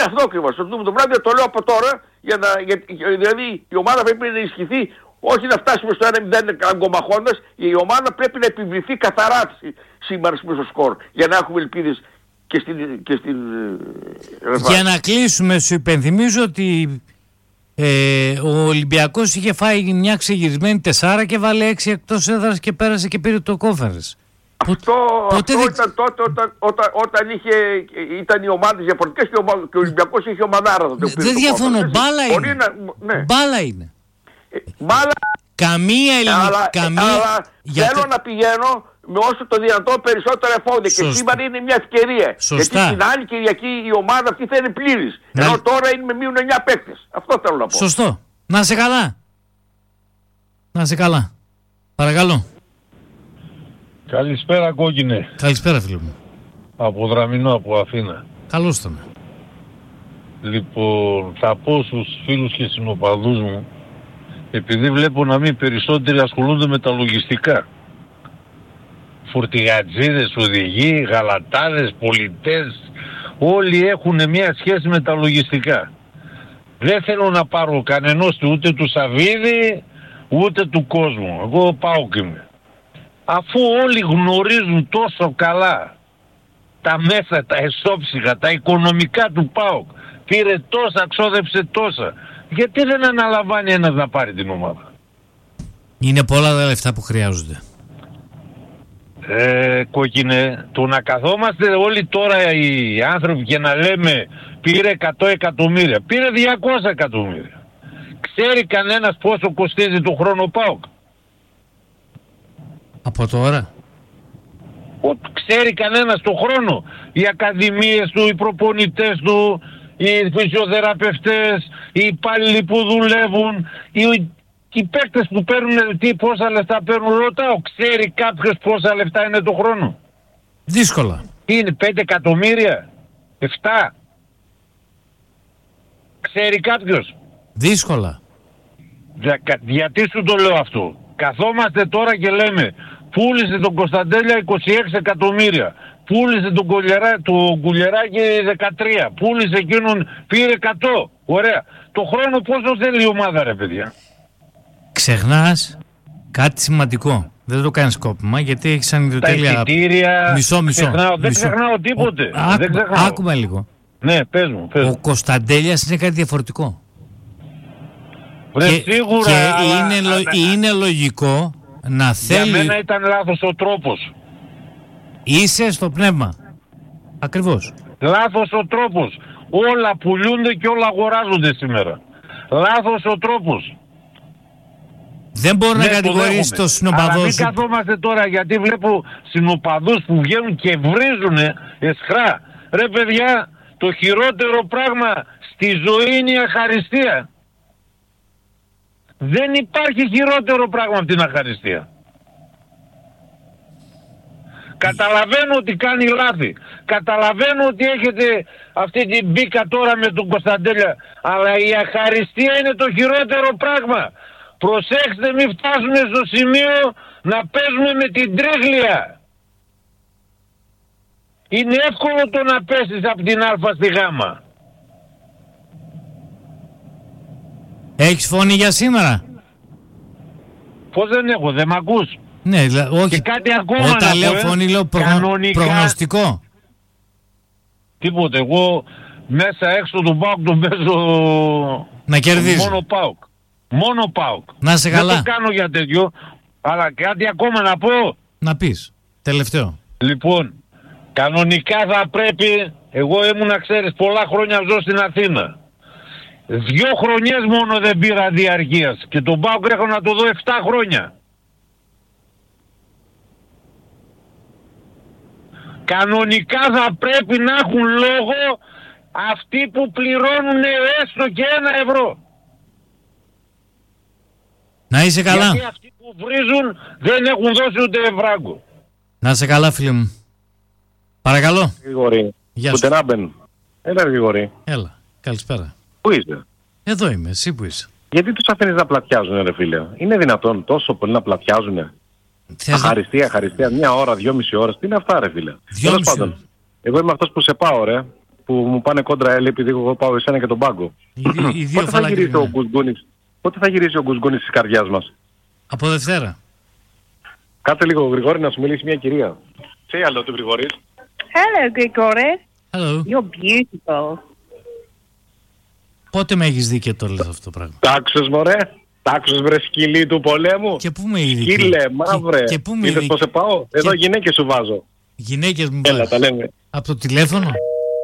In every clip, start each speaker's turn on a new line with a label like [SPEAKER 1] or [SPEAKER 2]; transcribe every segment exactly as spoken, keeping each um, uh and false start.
[SPEAKER 1] αυτό ακριβώς. Το δούμε το βράδυ, το λέω από τώρα, για να, για, δηλαδή η ομάδα πρέπει να ενισχυθεί, όχι να φτάσουμε στο ένα μηδέν αγκομαχώντας, η ομάδα πρέπει να επιβληθεί καθαρά σήμερα στο σκορ, για να έχουμε ελπίδες και στην... Και στην
[SPEAKER 2] για να κλείσουμε, σου υπενθυμίζω ότι ε, ο Ολυμπιακός είχε φάει μια ξεγυρισμένη τεσσάρα και βάλε έξι εκτός έδρας και πέρασε και πήρε το κόφερες.
[SPEAKER 1] Αυτό, αυτό δεν... ήταν τότε όταν, όταν, όταν είχε, ήταν οι ομάδες διαφορετικές και, ο, και ο Ολυμπιακός είχε ομαδάρα.
[SPEAKER 2] Δεν δε διαφωνώ, μπάλα είναι. Να, ναι. Μπάλα είναι.
[SPEAKER 1] Ε, μπάλα...
[SPEAKER 2] Καμία ελληνική...
[SPEAKER 1] Αλλά,
[SPEAKER 2] καμία...
[SPEAKER 1] αλλά θέλω να πηγαίνω με όσο το δυνατό περισσότερα εφόδια. Και σήμερα είναι μια ευκαιρία.
[SPEAKER 2] Σωστά.
[SPEAKER 1] Γιατί την άλλη Κυριακή η ομάδα αυτή θα είναι πλήρης. Να... Ενώ τώρα είναι με μείον εννιά παίκτες. Αυτό θέλω να πω.
[SPEAKER 2] Σωστό. Να σε καλά. Να σε καλά. Παρακαλώ.
[SPEAKER 3] Καλησπέρα κόκκινε.
[SPEAKER 2] Καλησπέρα φίλε μου.
[SPEAKER 3] Από Δραμηνό, από Αθήνα.
[SPEAKER 2] Καλώς τον.
[SPEAKER 3] Λοιπόν, θα πω στους φίλους και συνοπαδούς μου, επειδή βλέπω να μην περισσότεροι ασχολούνται με τα λογιστικά. Φορτηγατζίδες, οδηγοί, γαλατάδες, πολιτές, όλοι έχουν μια σχέση με τα λογιστικά. Δεν θέλω να πάρω κανενός του, ούτε του Σαββίδη, ούτε του κόσμου. Εγώ πάω και είμαι. Αφού όλοι γνωρίζουν τόσο καλά τα μέσα, τα εσόψυχα, τα οικονομικά του ΠΑΟΚ, πήρε τόσα, ξόδεψε τόσα, γιατί δεν αναλαμβάνει ένας να πάρει την ομάδα?
[SPEAKER 2] Είναι πολλά τα λεφτά που χρειάζονται.
[SPEAKER 3] Ε, κόκκινε, το να καθόμαστε όλοι τώρα οι άνθρωποι και να λέμε πήρε εκατό εκατομμύρια, πήρε διακόσια εκατομμύρια. Ξέρει κανένας πόσο κοστίζει το χρόνο ΠΑΟΚ?
[SPEAKER 2] Από τώρα.
[SPEAKER 3] Ξέρει κανένας το χρόνο? Οι ακαδημίες του, οι προπονητές του, οι φυσιοθεραπευτές, οι υπάλληλοι που δουλεύουν, οι, οι παίκτες που παίρνουν, τι, πόσα λεφτά παίρνουν, ρωτάω. Ξέρει κάποιος πόσα λεφτά είναι το χρόνο?
[SPEAKER 2] Δύσκολα.
[SPEAKER 3] Τι είναι, πέντε εκατομμύρια, επτά? Ξέρει κάποιος?
[SPEAKER 2] Δύσκολα.
[SPEAKER 3] Για, γιατί σου το λέω αυτό? Καθόμαστε τώρα και λέμε πούλησε τον Κωνσταντέλια είκοσι έξι εκατομμύρια, πούλησε τον, Κουλιερά, τον Κουλιεράκη δεκατρία, πούλησε εκείνον, πήρε εκατό. Ωραία. Το χρόνο πόσο θέλει η ομάδα ρε παιδιά?
[SPEAKER 2] Ξεχνάς κάτι σημαντικό. Δεν το κάνεις κόπημα γιατί έχεις ανιδιοτέλεια.
[SPEAKER 3] Τα εισιτήρια...
[SPEAKER 2] Μισό, μισό.
[SPEAKER 3] Ξεχνάω. Δεν
[SPEAKER 2] μισό.
[SPEAKER 3] ξεχνάω τίποτε.
[SPEAKER 2] Ο... Άκου...
[SPEAKER 3] Δεν ξεχνάω.
[SPEAKER 2] Άκουμε λίγο.
[SPEAKER 3] Ναι, πες μου, πες μου.
[SPEAKER 2] Ο Κωνσταντέλιας είναι κάτι διαφορετικό.
[SPEAKER 3] Βρε,
[SPEAKER 2] και,
[SPEAKER 3] σίγουρα,
[SPEAKER 2] και
[SPEAKER 3] αλλά...
[SPEAKER 2] είναι, λο... είναι λογικό να θέλει...
[SPEAKER 3] Για μένα ήταν λάθος ο τρόπος.
[SPEAKER 2] Είσαι στο πνεύμα. Ακριβώς.
[SPEAKER 3] Λάθος ο τρόπος. Όλα πουλούνται και όλα αγοράζονται σήμερα. Λάθος ο τρόπος.
[SPEAKER 2] Δεν μπορώ
[SPEAKER 3] ναι,
[SPEAKER 2] να κατηγορήσει το συνοπαδό
[SPEAKER 3] σου.
[SPEAKER 2] σου.
[SPEAKER 3] Αλλά μην καθόμαστε τώρα, γιατί βλέπω συνοπαδούς που βγαίνουν και βρίζουνε εσχρά. Ρε παιδιά, το χειρότερο πράγμα στη ζωή είναι η αχαριστία. Δεν υπάρχει χειρότερο πράγμα από την αχαριστία. Καταλαβαίνω ότι κάνει λάθη. Καταλαβαίνω ότι έχετε αυτή την μπίκα τώρα με τον Κωνσταντέλια. Αλλά η αχαριστία είναι το χειρότερο πράγμα. Προσέξτε, μην φτάσουμε στο σημείο να παίζουμε με την τρίγλια. Είναι εύκολο το να πέσεις από την Α στη Γ.
[SPEAKER 2] Έχεις φωνή για σήμερα?
[SPEAKER 3] Πώς δεν έχω, δεν μ' ακούς?
[SPEAKER 2] Ναι, όχι.
[SPEAKER 3] Και κάτι ακόμα.
[SPEAKER 2] Όταν λέω
[SPEAKER 3] πω,
[SPEAKER 2] φωνή λέω προγνω... προγνωστικό.
[SPEAKER 3] Τίποτε, εγώ μέσα έξω του ΠΑΟΚ τον παίζω.
[SPEAKER 2] Να κερδίζει.
[SPEAKER 3] Μόνο ΠΑΟΚ. Μόνο ΠΑΟΚ.
[SPEAKER 2] Να σε καλά.
[SPEAKER 3] Δεν το κάνω για τέτοιο. Αλλά κάτι ακόμα να πω.
[SPEAKER 2] Να πεις. Τελευταίο.
[SPEAKER 3] Λοιπόν, κανονικά θα πρέπει. Εγώ ήμουν, ξέρεις, πολλά χρόνια ζω στην Αθήνα. Δυο χρονιές μόνο δεν πήρα διαρκείας. Και τον ΠΑΟΚ έχω να το δω εφτά χρόνια. Κανονικά θα πρέπει να έχουν λόγο αυτοί που πληρώνουν έστω και ένα ευρώ.
[SPEAKER 2] Να είσαι καλά.
[SPEAKER 3] Γιατί αυτοί που βρίζουν δεν έχουν δώσει ούτε ευράγκο.
[SPEAKER 2] Να είσαι καλά, φίλε μου. Παρακαλώ.
[SPEAKER 4] Γρηγορή.
[SPEAKER 2] Γεια σου.
[SPEAKER 4] Κουτενάμπεν. Έλα, Γρηγορή.
[SPEAKER 2] Έλα. Καλησπέρα.
[SPEAKER 4] Πού είσαι?
[SPEAKER 2] Εδώ είμαι. Εσύ που είσαι?
[SPEAKER 4] Γιατί τους αφήνεις να πλατιάζουν, ρε φίλε? Είναι δυνατόν τόσο πολύ να πλατιάζουν? Αχαριστία, αχαριστία, μια ώρα, δυόμιση ώρες. Τι είναι αυτά, ρε φίλε? Τέλος πάντων, εγώ είμαι αυτός που σε πάω, ρε. Που που μου πάνε κόντρα Έλλη επειδή εγώ πάω εσένα και τον πάγκο.
[SPEAKER 2] Οι δύο, οι δύο
[SPEAKER 4] πότε, θα γυρίσει ο Γκουσγκούνης, πότε θα γυρίσει ο Γκουσγκούνης της καρδιάς μας?
[SPEAKER 2] Από Δευτέρα.
[SPEAKER 4] Κάτσε λίγο Γρηγόρη να σου μιλήσει μια κυρία. Say hello to Γρηγόρη.
[SPEAKER 5] Hello Grigori.
[SPEAKER 2] Hello.
[SPEAKER 5] You're beautiful.
[SPEAKER 2] Πότε με έχεις δει και το λες αυτό το πράγμα?
[SPEAKER 4] Τάξος μωρέ. Τάξος βρε σκυλί του πολέμου.
[SPEAKER 2] Και πού με είδε?
[SPEAKER 4] Σκύλε μαύρε.
[SPEAKER 2] Και, και πού με
[SPEAKER 4] είδες πως σε πάω? Εδώ και... γυναίκες σου βάζω.
[SPEAKER 2] Γυναίκες μου
[SPEAKER 4] Έλα,
[SPEAKER 2] βάζεις.
[SPEAKER 4] τα λέμε.
[SPEAKER 2] Από το τηλέφωνο.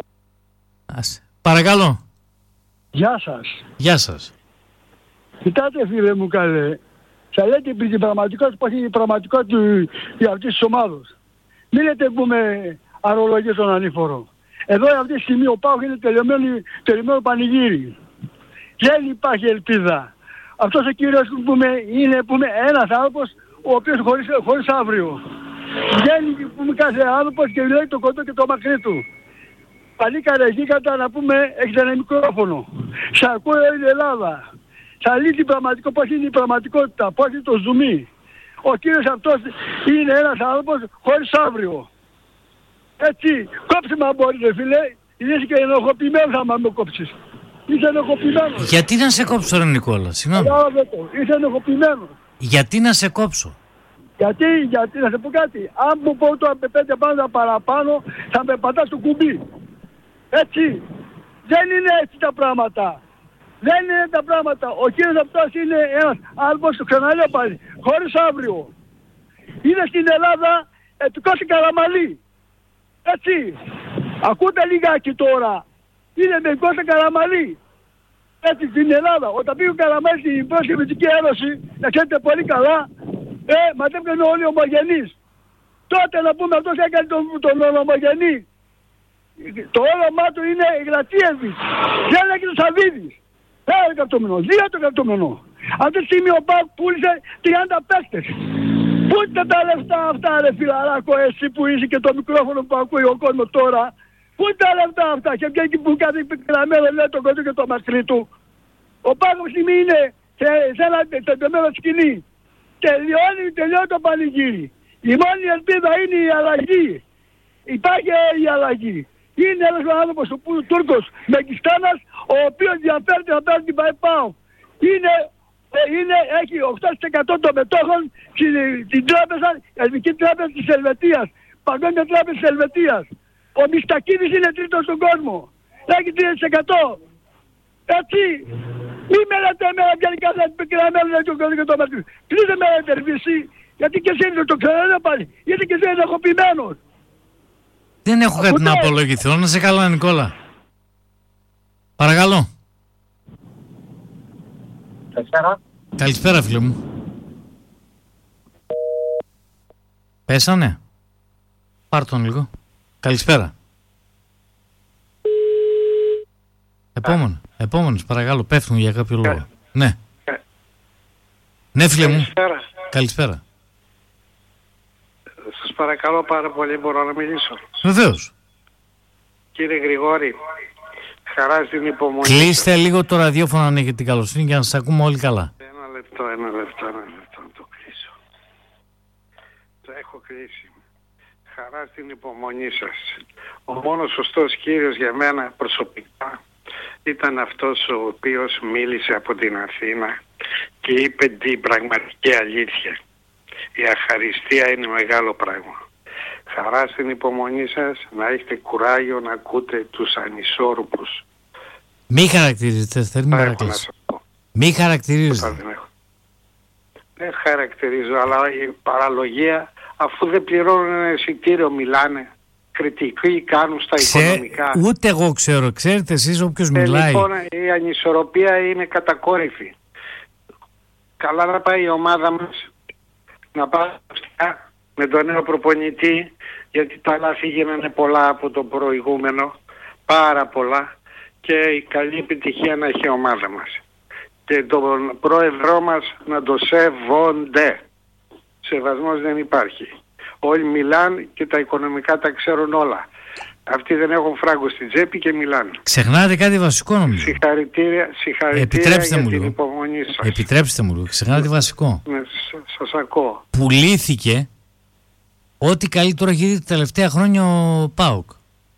[SPEAKER 2] Άσε. Παρακαλώ.
[SPEAKER 6] Γεια σας.
[SPEAKER 2] Γεια σας.
[SPEAKER 6] Κοιτάτε φίλε μου καλέ. Θα λέτε πριν την πραγματικότητα που έχει η πραγματικότητα για αυτής της ομάδος. Μην λέτε που με αρολογία στον ανήφορο. Εδώ αυτή τη στιγμή ο ΠΑΟΚ είναι τελειωμένο, τελειωμένο πανηγύρι. Δεν υπάρχει ελπίδα. Αυτός ο κύριος που με, είναι που με, ένας άνθρωπος ο οποίος χωρίς, χωρίς αύριο. Βγαίνει που με κάθε άνθρωπος και λέει το κοντό και το μακρύ του. Παλίκαρε γίγαντα να πούμε έχετε ένα μικρόφωνο. Σ' ακούω η Ελλάδα. Θα λύσει την πραγματικότητα, πώς είναι η πραγματικότητα, πώς είναι το ζουμί. Ο κύριος αυτός είναι ένας άνθρωπος χωρίς αύριο. Έτσι, κόψε με αν μπορείτε φίλε, είσαι και ενοχοποιημένος άμα με κόψεις. Είσαι ενοχοποιημένος.
[SPEAKER 2] Γιατί να σε κόψω ρε Νικόλα, συγγνώμη.
[SPEAKER 6] Κατάλαβε το, είσαι ενοχοποιημένος.
[SPEAKER 2] Γιατί να σε κόψω?
[SPEAKER 6] Γιατί, γιατί, να σε πω κάτι, αν μου πω το πέντε πάντα παραπάνω θα με πατάς το κουμπί. Έτσι, δεν είναι έτσι τα πράγματα. Δεν είναι τα πράγματα. Ο κύριος αυτός είναι ένας άνθρωπος, το ξαναλέω πάλι, χωρίς αύριο. Είναι στην Ελλάδα ετοικός Καραμαλή. Έτσι. Ακούτε λιγάκι τώρα. Είναι μερικός Καραμαλή. Έτσι στην Ελλάδα. Όταν πήγε ο Καραμαλής στην πρώτη Σοβιετική Ένωση, να ξέρετε πολύ καλά, ε, ματεύκαν όλοι οι ομογενείς. Τότε να πούμε αυτός έκανε τον, τον ομογενή. Το όνομά του είναι Γρατίεβιτς. Δεν έγινε ο Σαββίδης. Ένα εκατομμυνό, δύο εκατομμυνό. Αυτή τη στιγμή ο ΠΑΟΚ πούλησε τριάντα παίκτες. Πού είναι τα λεφτά αυτά ρε φιλαράκο εσύ που είσαι και το μικρόφωνο που ακούει ο κόσμος τώρα? Πού είναι τα λεφτά αυτά? Και βγαίνει που κάνει πικραμένο λέει το κοντό και το μακρύ του. Ο ΠΑΟΚ αυτή τη στιγμή είναι σε, σε ένα τεντεμένο σκηνή. Τελειώνει, τελειώνει το πανηγύρι. Η μόνη ελπίδα είναι η αλλαγή. Υπάρχει η αλλαγή. Είναι ένας άνθρωπος ο Τούρκος Μεγκιστάνας, ο οποίος διαφέρεται να παίρνει την ΠΑΟΚ. Είναι, είναι, έχει οκτώ τοις εκατό των μετόχων στην, στην τράπεζα, Ελληνική Τράπεζα της Ελβετίας, Παγκόσμια Τράπεζα της Ελβετίας. Ο Μιστακίδης είναι τρίτος στον κόσμο. Έχει τρία τοις εκατό. Έτσι. Μη με λέτε εμένα γενικά θα επικοινωνήσω να το κάνω και το μαθαίνω. Κλείστε με εντερβίση, γιατί και εσύ το ξαναλέω πάλι. Γιατί και εσύ είναι ενοχοποιημένος.
[SPEAKER 2] Δεν έχω κάτι να απολογηθώ. Να σε καλά Νικόλα. Παρακαλώ.
[SPEAKER 4] Καλησπέρα.
[SPEAKER 2] Καλησπέρα φίλε μου. Πέσανε. Πάρ' τον λίγο. Καλησπέρα. Επόμενο. Επόμενος παρακαλώ. Πέφτουν για κάποιο λόγο. Ναι. Ναι φίλε μου.
[SPEAKER 7] Καλησπέρα.
[SPEAKER 2] Καλησπέρα.
[SPEAKER 7] Σας παρακαλώ πάρα πολύ, μπορώ να μιλήσω?
[SPEAKER 2] Βεβαίως.
[SPEAKER 7] Κύριε Γρηγόρη, χαρά στην υπομονή.
[SPEAKER 2] Κλείστε λίγο το ραδιόφωνο αν έχετε την καλοσύνη για να σας ακούμε όλοι καλά.
[SPEAKER 7] Ένα λεπτό, ένα λεπτό, ένα λεπτό να το κλείσω. Το έχω κλείσει. Χαρά στην υπομονή σας. Ο μόνος σωστός κύριος για μένα προσωπικά ήταν αυτός ο οποίος μίλησε από την Αθήνα και είπε την πραγματική αλήθεια. Η αχαριστία είναι μεγάλο πράγμα. Χαρά στην υπομονή σας, να έχετε κουράγιο να ακούτε τους ανισόρροπους.
[SPEAKER 2] Μη χαρακτηρίζετε, θέλει να παρακλείσει. Μη χαρακτηρίζετε.
[SPEAKER 7] Δεν, δεν χαρακτηρίζω, αλλά η παραλογία, αφού δεν πληρώνουν ένα εισιτήριο μιλάνε. Κριτικοί κάνουν στα Ξέ, οικονομικά.
[SPEAKER 2] Ούτε εγώ ξέρω, ξέρετε εσείς όποιος ε, μιλάει.
[SPEAKER 7] Λοιπόν, η ανισορροπία είναι κατακόρυφη. Καλά να πάει η ομάδα μας, να πάει με τον νέο προπονητή, γιατί τα λάθη γίνανε πολλά από το προηγούμενο, πάρα πολλά, και η καλή επιτυχία να έχει η ομάδα μας. Και τον πρόεδρό μας να το σέβονται. Σεβασμός δεν υπάρχει. Όλοι μιλάνε και τα οικονομικά τα ξέρουν όλα. Αυτοί δεν έχουν φράγκο στην τσέπη και μιλάνε.
[SPEAKER 2] Ξεχνάτε κάτι βασικό νομίζω.
[SPEAKER 7] Συγχαρητήρια, συγχαρητήρια
[SPEAKER 2] Επιτρέψτε
[SPEAKER 7] για
[SPEAKER 2] μου
[SPEAKER 7] την
[SPEAKER 2] λίγο.
[SPEAKER 7] υπομονή σας.
[SPEAKER 2] Επιτρέψτε μου λίγο. Ξεχνάτε βασικό.
[SPEAKER 7] Ναι, σας ακούω.
[SPEAKER 2] Πουλήθηκε ό,τι καλύτερο έχει δει τα τελευταία χρόνια ο ΠΑΟΚ.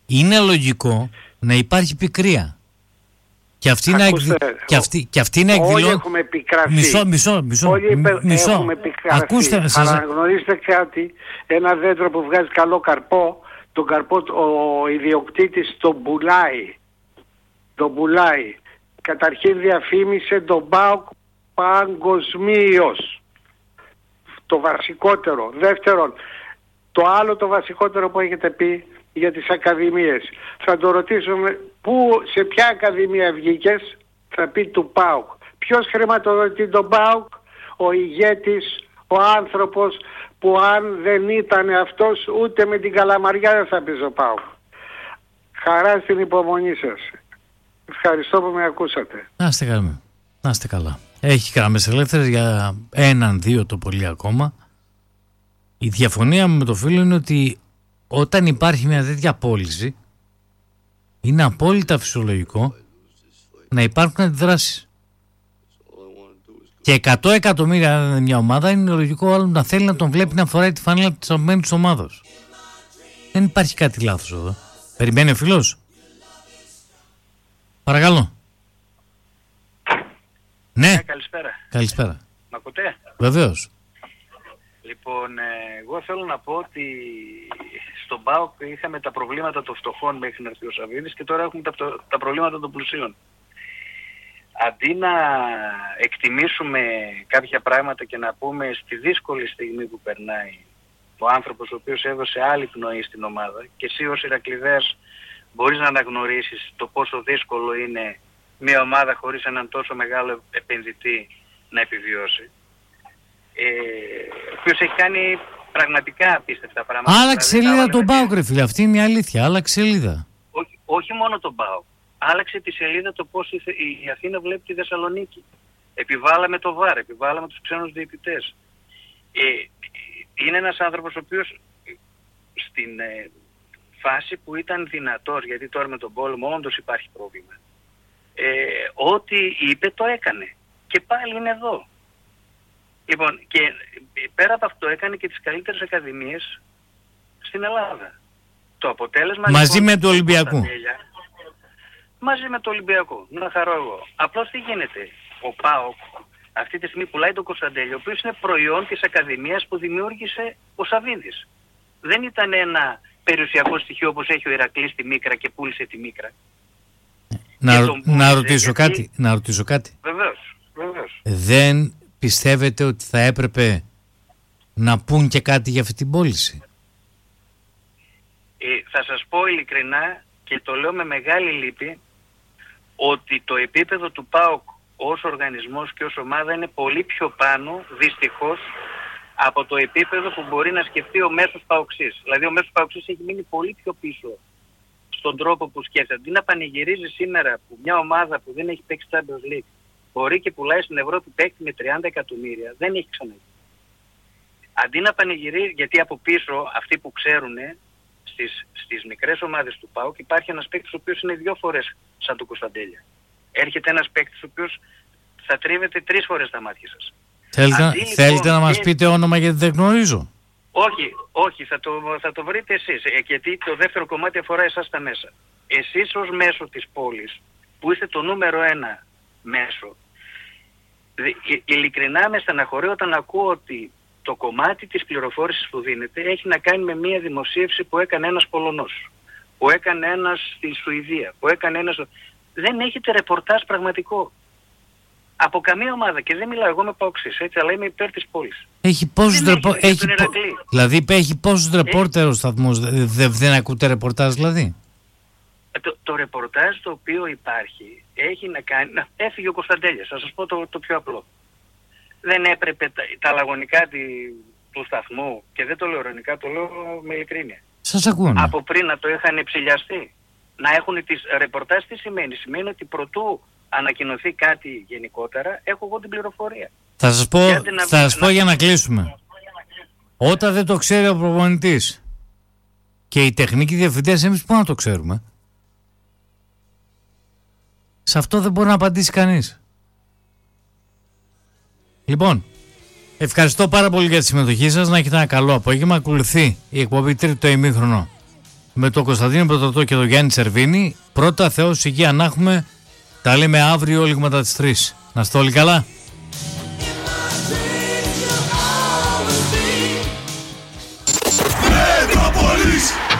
[SPEAKER 2] είναι λογικό να υπάρχει πικρία. Και αυτή, να, εκδη... και αυτή, και αυτή να εκδηλώνει...
[SPEAKER 7] Όλοι έχουμε επικραθεί.
[SPEAKER 2] Μισό, μισό, μισό.
[SPEAKER 7] Όλοι
[SPEAKER 2] μισό.
[SPEAKER 7] έχουμε επικραθεί.
[SPEAKER 2] Ακούστε, σας...
[SPEAKER 7] αναγνωρίστε κάτι, ένα δέντρο που βγάζει καλό καρπό, τον καρπό ο ιδιοκτήτης τον πουλάει. Τον πουλάει. Καταρχήν διαφήμισε τον ΠΑΟΚ παγκοσμίως. Το βασικότερο. Δεύτερον, το άλλο το βασικότερο που έχετε πει για τις ακαδημίες. Θα το ρωτήσουμε πού, σε ποια ακαδημία βγήκες, θα πει του ΠΑΟΚ. Ποιος χρηματοδοτεί τον ΠΑΟΚ? Ο ηγέτης, ο άνθρωπος που αν δεν ήταν αυτός ούτε με την Καλαμαριά δεν θα πει ο ΠΑΟΚ. Χαρά στην υπομονή σας. Ευχαριστώ που με ακούσατε.
[SPEAKER 2] Να είστε καλά. Να είστε καλά. Έχει γραμμές ελεύθερες για έναν, δύο το πολύ ακόμα. Η διαφωνία μου με το φίλο είναι ότι όταν υπάρχει μια τέτοια πώληση είναι απόλυτα φυσιολογικό να υπάρχουν αντιδράσεις. Και εκατό εκατομμύρια αν είναι μια ομάδα, είναι λογικό άλλο να θέλει να τον βλέπει να φοράει τη φανέλα της αγαπημένης ομάδας. Δεν υπάρχει κάτι λάθος εδώ. Περιμένει ο φίλος. Παρακαλώ. Ναι.
[SPEAKER 8] Ε, καλησπέρα.
[SPEAKER 2] Καλησπέρα.
[SPEAKER 8] Μ' ακούτε?
[SPEAKER 2] Βεβαίως.
[SPEAKER 8] Λοιπόν, ε, εγώ θέλω να πω ότι στον ΠΑΟΚ είχαμε τα προβλήματα των φτωχών μέχρι να έρθει ο Σαββίδης και τώρα έχουμε τα, τα προβλήματα των πλουσίων. Αντί να εκτιμήσουμε κάποια πράγματα και να πούμε στη δύσκολη στιγμή που περνάει ο άνθρωπος ο οποίος έδωσε άλλη πνοή στην ομάδα, και εσύ ως Ηρακλειδέας μπορείς να αναγνωρίσεις το πόσο δύσκολο είναι μια ομάδα χωρίς έναν τόσο μεγάλο επενδυτή να επιβιώσει, ε, ο οποίος έχει κάνει πραγματικά απίστευτα πράγματα.
[SPEAKER 2] Άλλαξε σελίδα τον ΠΑΟΚ, ρε φίλε, αυτή είναι η αλήθεια. Άλλαξε σελίδα.
[SPEAKER 8] Όχι, όχι μόνο τον ΠΑΟΚ. Άλλαξε τη σελίδα το πώς η Αθήνα βλέπει τη Θεσσαλονίκη. Επιβάλαμε το ΒΑΡ, επιβάλαμε τους ξένους διαιτητές. Ε, είναι ένας άνθρωπος ο οποίος στην ε, φάση που ήταν δυνατός, γιατί τώρα με τον πόλεμο όντως υπάρχει πρόβλημα, ε, ό,τι είπε το έκανε. Και πάλι είναι εδώ. Λοιπόν, και πέρα από αυτό έκανε και τις καλύτερες ακαδημίες στην Ελλάδα. Το αποτέλεσμα...
[SPEAKER 2] Μαζί
[SPEAKER 8] λοιπόν,
[SPEAKER 2] με το Ολυμπιακό.
[SPEAKER 8] Μαζί με το Ολυμπιακό. Να χαρώ εγώ. Απλώς τι γίνεται. Ο ΠΑΟΚ αυτή τη στιγμή πουλάει τον Κωνσταντέλιο, ο οποίος είναι προϊόν της ακαδημίας που δημιούργησε ο Σαββίδης. Δεν ήταν ένα περιουσιακό στοιχείο όπως έχει ο Ηρακλής στη Μίκρα και πούλησε τη Μίκρα.
[SPEAKER 2] Να, να, ρωτήσω γιατί... κάτι, να ρωτήσω κάτι.
[SPEAKER 8] Βεβαίως, βεβαίως.
[SPEAKER 2] Δεν πιστεύετε ότι θα έπρεπε να πούν και κάτι για αυτή την πώληση?
[SPEAKER 8] Ε, θα σας πω ειλικρινά και το λέω με μεγάλη λύπη ότι το επίπεδο του ΠΑΟΚ ως οργανισμός και ως ομάδα είναι πολύ πιο πάνω, δυστυχώς, από το επίπεδο που μπορεί να σκεφτεί ο μέσος ΠΑΟΚΣής. Δηλαδή ο μέσος ΠΑΟΚΣής έχει μείνει πολύ πιο πίσω στον τρόπο που σκέφτεται. Αντί να πανηγυρίζει σήμερα που μια ομάδα που δεν έχει παίξει Champions League μπορεί και πουλάει στην Ευρώπη παίκτη με τριάντα εκατομμύρια, δεν έχει ξαναγίνει. Αντί να πανηγυρίζει, γιατί από πίσω αυτοί που ξέρουν στις, στις μικρές ομάδες του ΠΑΟΚ υπάρχει ένας παίκτης ο οποίος είναι δύο φορές σαν τον Κωνσταντέλια. Έρχεται ένας παίκτης ο οποίος θα τρίβεται τρεις φορές τα μάτια σας.
[SPEAKER 2] Θέλετε, Αντί, λοιπόν, θέλετε να μας πείτε όνομα γιατί δεν γνωρίζω?
[SPEAKER 8] Όχι, όχι, θα το, θα το βρείτε εσείς, ε, γιατί το δεύτερο κομμάτι αφορά εσάς τα μέσα. Εσείς ως μέσο της πόλης, που είστε το νούμερο ένα μέσο, ε, ειλικρινά με στεναχωρεί όταν ακούω ότι το κομμάτι της πληροφόρησης που δίνεται έχει να κάνει με μια δημοσίευση που έκανε ένας Πολωνός, που έκανε ένας στη Σουηδία, που έκανε ένας... Δεν έχετε ρεπορτάζ πραγματικό. Από καμία ομάδα, και δεν μιλάω εγώ με παοξής, έτσι, αλλά είμαι υπέρ της πόλης.
[SPEAKER 2] Έχει πόσους ρεπο... έχει πο... Δηλαδή έχει πόσους ρεπόρτερ ο σταθμός, δεν, δεν ακούτε ρεπορτάζ δηλαδή?
[SPEAKER 8] Το, το ρεπορτάζ το οποίο υπάρχει έχει να κάνει, να έφυγε ο Κωνσταντέλιας, θα σας πω το, το πιο απλό. Δεν έπρεπε τα, τα λαγωνικά τη, του σταθμού, και δεν το λέω ειρωνικά, το λέω με ειλικρίνεια.
[SPEAKER 2] Σας ακούω.
[SPEAKER 8] Από πριν να το είχαν ψηλιαστεί. Να έχουν τις ρεπορτάζ τι σημαίνει? Σημαίνει ότι προτού ανακοινωθεί κάτι γενικότερα, έχω εγώ την πληροφορία.
[SPEAKER 2] Θα σας πω, θα σας πω να... για να κλείσουμε. Όταν δεν το ξέρει ο προπονητής και οι τεχνικοί διευθυντές, εμείς πού να το ξέρουμε? Σε αυτό δεν μπορεί να απαντήσει κανείς. Λοιπόν, ευχαριστώ πάρα πολύ για τη συμμετοχή σας. Να έχετε ένα καλό απόγευμα. Ακολουθεί η εκπομπή τρίτο ημίχρονο με τον Κωνσταντίνο Πρωτωτό και τον Γιάννη Σερβίνη. Πρώτα, Θεός υγεία να έχουμε. Τα λέμε αύριο όλιγματα τις τρεις. Να είστε όλοι καλά.
[SPEAKER 9] Metropolis.